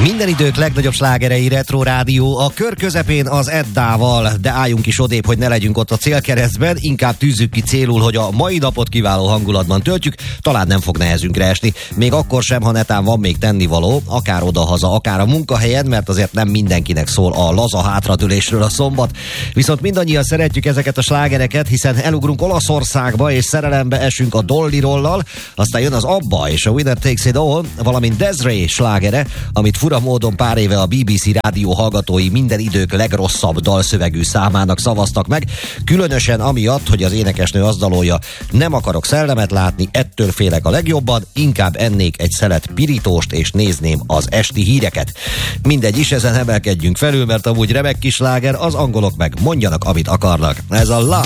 Minden idők legnagyobb slágerei, Retro Rádió, a kör közepén az Eddával, de álljunk is odébb, hogy ne legyünk ott a célkeresztben, inkább tűzzük ki célul, hogy a mai napot kiváló hangulatban töltjük, talán nem fog nehezünkre esni, még akkor sem, ha netán van még tennivaló, akár odahaza, akár a munkahelyen, mert azért nem mindenkinek szól a laza hátradőlésről a szombat. Viszont mindannyian szeretjük ezeket a slágereket, hiszen elugrunk Olaszországba és szerelembe esünk a Dolly Rollal, aztán jön az ABBA és a Winner Takes It All, valamint Des'ree slágere, amit fura módon pár éve a BBC rádió hallgatói minden idők legrosszabb dalszövegű számának szavaztak meg, különösen amiatt, hogy az énekesnő azt dalolja: nem akarok szellemet látni, ettől félek a legjobban, inkább ennék egy szelet pirítóst és nézném az esti híreket. Mindegy is, ezen emelkedjünk felül, mert amúgy remek kis sláger, az angolok meg mondjanak, amit akarnak. Ez a